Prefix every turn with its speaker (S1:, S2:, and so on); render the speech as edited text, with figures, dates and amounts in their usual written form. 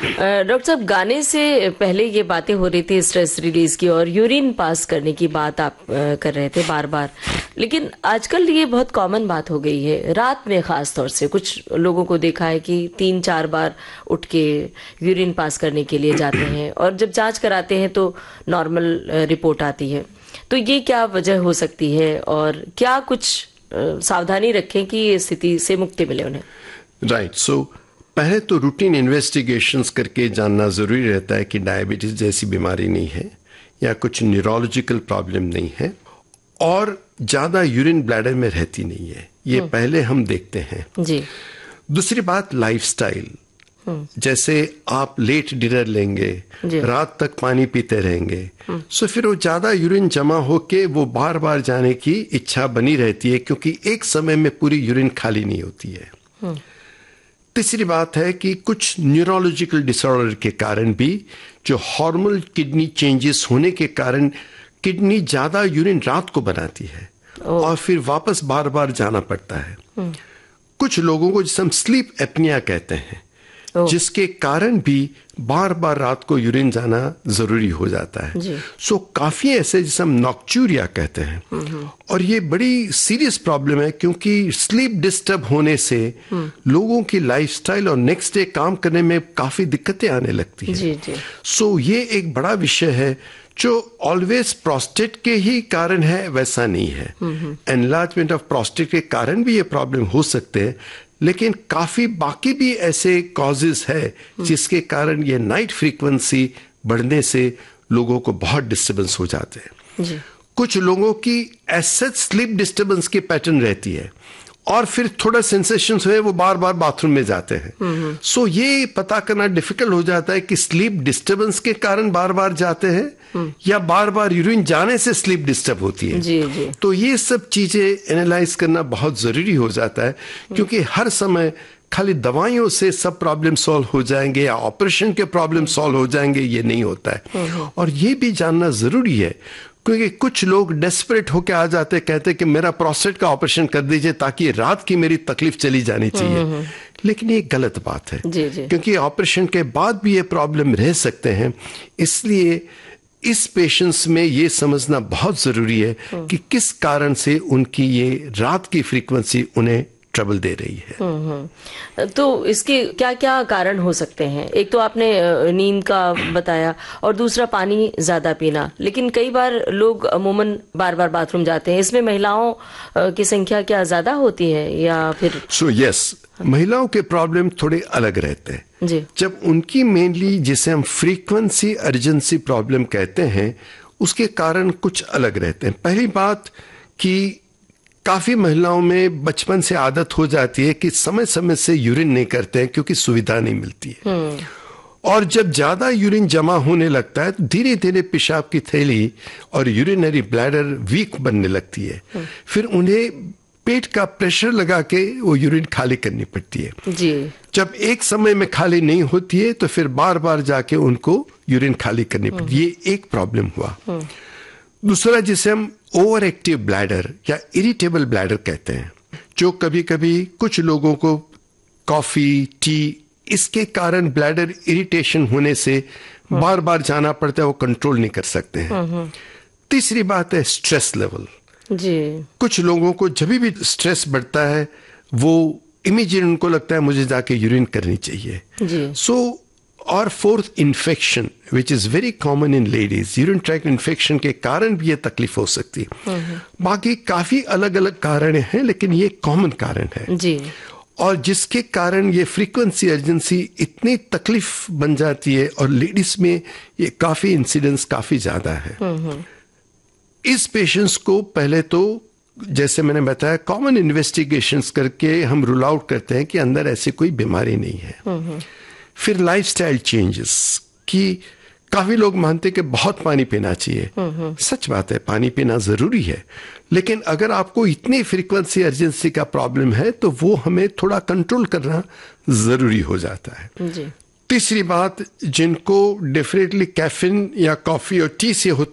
S1: Doctor साहब, गाने से पहले ये बातें हो रही थी स्ट्रेस रिलीज की और यूरिन पास करने की बात आप कर रहे थे बार बार, लेकिन आजकल ये बहुत कॉमन बात हो गई है। रात में खास तौर से कुछ लोगों को देखा है कि 3-4 बार उठ के यूरिन पास करने के लिए जाते हैं और जब जांच कराते हैं तो नॉर्मल रिपोर्ट आती है। तो ये क्या वजह हो सकती है और क्या कुछ सावधानी रखें कि ये स्थिति से मुक्ति मिले उन्हें?
S2: राइट, सो पहले तो रूटीन इन्वेस्टिगेशंस करके जानना ज़रूरी रहता है कि डायबिटीज़ जैसी बीमारी नहीं है या कुछ न्यूरोलॉजिकल प्रॉब्लम नहीं है और ज़्यादा यूरिन ब्लैडर में रहती नहीं है। ये पहले हम देखते हैं जी। दूसरी बात, लाइफस्टाइल। जैसे आप लेट डिनर लेंगे, रात तक पानी पीते रहेंगे, सो फिर वो ज़्यादा यूरिन जमा होके वो बार बार जाने की इच्छा बनी रहती है क्योंकि एक समय में पूरी यूरिन खाली नहीं होती है। तीसरी बात है कि कुछ न्यूरोलॉजिकल डिसऑर्डर के कारण भी जो हार्मोनल किडनी चेंजेस होने के कारण किडनी ज्यादा यूरिन रात को बनाती है और फिर वापस बार बार जाना पड़ता है। कुछ लोगों को जिसे हम स्लीप एपनिया कहते हैं, जिसके कारण भी बार बार रात को यूरिन जाना जरूरी हो जाता है। सो काफी ऐसे जिसे हम नॉक्चूरिया कहते हैं और ये बड़ी सीरियस प्रॉब्लम है क्योंकि स्लीप डिस्टर्ब होने से लोगों की लाइफस्टाइल और नेक्स्ट डे काम करने में काफी दिक्कतें आने लगती है। सो ये एक बड़ा विषय है जो ऑलवेज प्रोस्टेट के ही कारण है वैसा नहीं है। एनलार्जमेंट ऑफ प्रोस्टेट के कारण भी ये प्रॉब्लम हो सकते हैं, लेकिन काफी बाकी भी ऐसे कॉजेस है जिसके कारण ये नाइट फ्रीक्वेंसी बढ़ने से लोगों को बहुत डिस्टर्बेंस हो जाते हैं। कुछ लोगों की एसेट स्लीप डिस्टर्बेंस की पैटर्न रहती है और फिर थोड़ा सेंसेशंस हुए वो बार बार बाथरूम में जाते हैं। सो ये पता करना डिफिकल्ट हो जाता है कि स्लीप डिस्टर्बेंस के कारण बार बार जाते हैं या बार बार यूरिन जाने से स्लीप डिस्टर्ब होती है। जी। तो ये सब चीजें एनालाइज करना बहुत जरूरी हो जाता है क्योंकि हर समय खाली दवाइयों से सब प्रॉब्लम सॉल्व हो जाएंगे या ऑपरेशन के प्रॉब्लम सॉल्व हो जाएंगे, ये नहीं होता है। और ये भी जानना जरूरी है क्योंकि कुछ लोग डेस्परेट होकर आ जाते, कहते कि मेरा प्रोस्टेट का ऑपरेशन कर दीजिए ताकि रात की मेरी तकलीफ चली जानी चाहिए। लेकिन ये गलत बात है क्योंकि ऑपरेशन के बाद भी ये प्रॉब्लम रह सकते हैं। इसलिए इस पेशेंट्स में ये समझना बहुत जरूरी है कि किस कारण से उनकी ये रात की फ्रीक्वेंसी उन्हें ट्रबल दे रही है।
S1: तो इसके क्या क्या कारण हो सकते हैं? एक तो आपने नींद का बताया और दूसरा पानी ज्यादा पीना, लेकिन कई बार लोग अमूमन बार बार बाथरूम जाते हैं। इसमें महिलाओं की संख्या क्या ज्यादा होती है या फिर?
S2: यस, महिलाओं के प्रॉब्लम थोड़े अलग रहते हैं जी। जब उनकी मेनली जिसे हम फ्रीक्वेंसी अर्जेंसी प्रॉब्लम कहते हैं उसके कारण कुछ अलग रहते हैं। पहली बात कि काफी महिलाओं में बचपन से आदत हो जाती है कि समय समय से यूरिन नहीं करते हैं क्योंकि सुविधा नहीं मिलती है और जब ज्यादा यूरिन जमा होने लगता है तो धीरे धीरे पेशाब की थैली और यूरिनरी ब्लैडर वीक बनने लगती है। फिर उन्हें पेट का प्रेशर लगा के वो यूरिन खाली करनी पड़ती है जी। जब एक समय में खाली नहीं होती है तो फिर बार बार जाके उनको यूरिन खाली करनी पड़ती है। ये एक प्रॉब्लम हुआ। दूसरा जिसे हम ओवर एक्टिव ब्लैडर या इरिटेबल ब्लैडर कहते हैं, जो कभी कभी कुछ लोगों को कॉफी टी इसके कारण ब्लैडर इरिटेशन होने से बार बार जाना पड़ता है, वो कंट्रोल नहीं कर सकते हैं। तीसरी बात है स्ट्रेस लेवल जी। कुछ लोगों को जब भी स्ट्रेस बढ़ता है वो इमीडिएट उनको लगता है मुझे जाके यूरिन करनी चाहिए जी। और fourth, infection which is very common in ladies. Urine tract infection के कारण भी ये तकलीफ हो सकती है। बाकी काफी अलग अलग कारण हैं लेकिन ये कॉमन कारण है जी। और जिसके कारण ये फ्रीक्वेंसी अर्जेंसी इतनी तकलीफ बन जाती है और लेडीज में ये काफी इंसिडेंस काफी ज्यादा है। इस पेशेंट्स को पहले तो जैसे मैंने बताया कॉमन इन्वेस्टिगेशंस करके हम रूल आउट करते हैं कि अंदर ऐसी कोई बीमारी नहीं है। फिर लाइफस्टाइल चेंजेस कि काफी लोग मानते कि बहुत पानी पीना चाहिए। सच बात है, पानी पीना जरूरी है, लेकिन अगर आपको इतनी फ्रीक्वेंसी अर्जेंसी का प्रॉब्लम है तो वो हमें थोड़ा कंट्रोल करना जरूरी हो जाता है जी। तीसरी बात, जिनको डेफिनेटली कैफीन या कॉफी और टी से